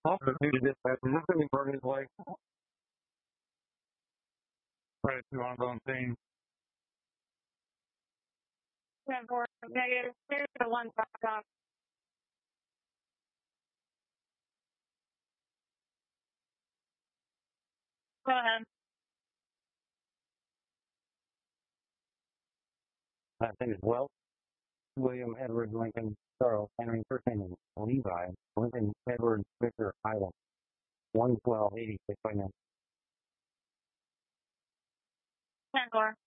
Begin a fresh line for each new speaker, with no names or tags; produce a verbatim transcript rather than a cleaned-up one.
Also, due to dispatch, is this going to be Bergen's way? Right, two on the scene. ten four, negative, two to one, stop. Go ahead. I think as well. William Edward Lincoln, Charles Henry Perkins, Levi, Lincoln Edward Victor Highland, one twelve eighty six right now. ten four.